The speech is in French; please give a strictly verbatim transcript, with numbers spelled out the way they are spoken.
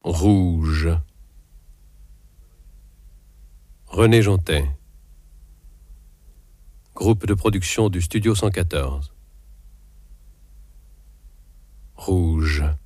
Rouge. René Jantet. Groupe de production du Studio cent quatorze. Rouge.